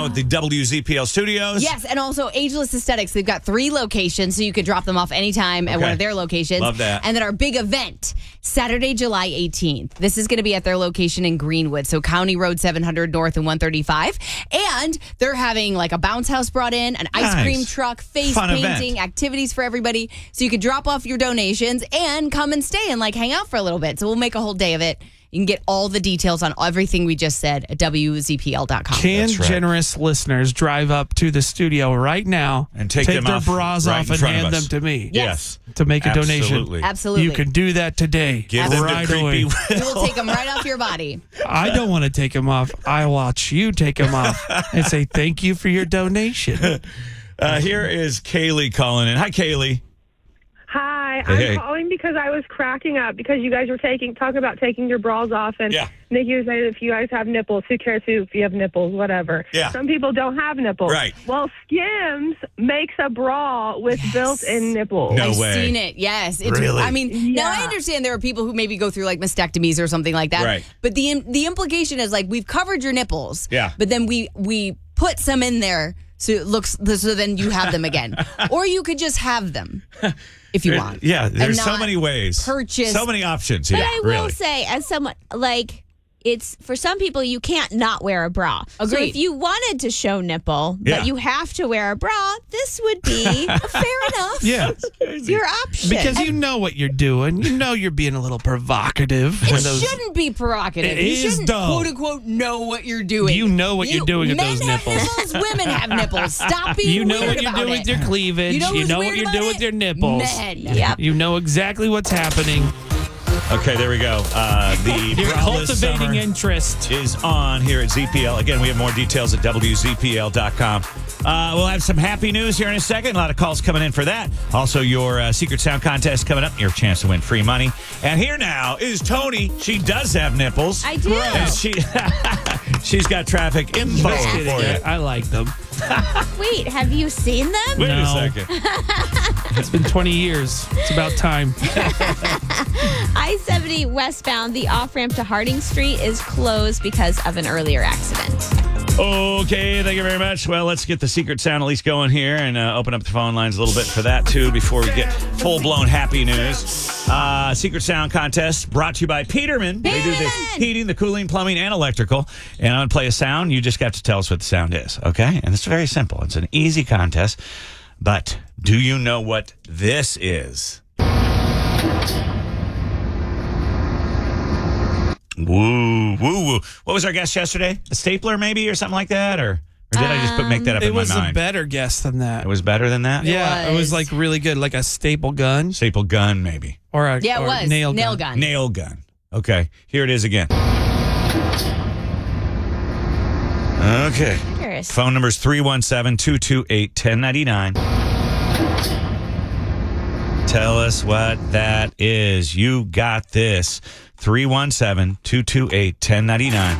now at the WZPL studios. Yes, and also Ageless Aesthetics. They've got 3 locations, so you could drop them off anytime at one of their locations. Love that. And then our big event, Saturday, July 18th. This is going to be at their location in Greenwood, so County Road 700 North and 135. And they're having like a bounce house brought in, an ice cream truck, face Fun painting, event. activities for everybody. So you could drop off your donations and come and stay and like hang out for a little bit. So we'll make a whole day of it. You can get all the details on everything we just said at WZPL.com. Can generous listeners drive up to the studio right now and take them their off bras right off in and front of hand us? them to me? Yes. To make a donation. Absolutely. You can do that today. Give them right the creepy away. We will take them right off your body. I don't want to take them off. I watch you take them off and say thank you for your donation. Here is Kaylee calling in. Hi, Kaylee. Hi, Hey. I'm calling because I was cracking up because you guys were talking about taking your bras off, and Nikki was saying if you guys have nipples, who cares if you have nipples, whatever. Yeah. Some people don't have nipples. Right. Well, Skims makes a bra with built-in nipples. No I've way. seen it. Yes. It's, Really? I mean, now I understand there are people who maybe go through like mastectomies or something like that. Right. But the implication is like we've covered your nipples. Yeah. But then we put some in there so it looks so then you have them again, or you could just have them if you want. Yeah, there's And so not many ways. purchase. So many options. But Yeah, I will really. say, as someone, like, it's for some people, you can't not wear a bra. So Agreed. if you wanted to show nipple, Yeah. but you have to wear a bra, this would be fair enough. Yeah. Your option. Because you know what you're doing. You know you're being a little provocative. It when those- shouldn't be provocative. It You is, shouldn't though. quote unquote know what you're doing. You know what you're doing with men those have nipples. Women have nipples. Stop being You know weird what you're about doing it. with your cleavage. You know who's what weird you're about doing it? with your nipples. Men. Yep. You know exactly what's happening. Okay, there we go. The You're braless cultivating summer interest. is on here at ZPL. Again, we have more details at WZPL.com. We'll have some happy news here in a second. A lot of calls coming in for that. Also, your Secret Sound contest coming up. Your chance to win free money. And here now is Tony. She does have nipples. I do. And she's got traffic info for you. I like them. Wait, have you seen them? Wait a No. second. It's been 20 years. It's about time. I-70 westbound, the off-ramp to Harding Street is closed because of an earlier accident. Okay, thank you very much. Well, let's get the Secret Sound at least going here and open up the phone lines a little bit for that, too, before we get full-blown happy news. Secret Sound contest brought to you by Peterman. They do the heating, the cooling, plumbing, and electrical. And I'm going to play a sound. You just got to tell us what the sound is, okay? And it's very simple. It's an easy contest. But do you know what this is? Woo, woo, woo. What was our guess yesterday? A stapler, maybe, or something like that? Or did I just make that up It in my was a mind? better guess than that. It was better than that? Yeah, it was was. like really good, like a staple gun Staple gun, maybe. or a Yeah, it or was. nail Nail gun. gun. Nail gun. Okay, here it is again. Okay. Curious. Phone number is 317-228-1099. Tell us what that is. You got this. 317-228-1099.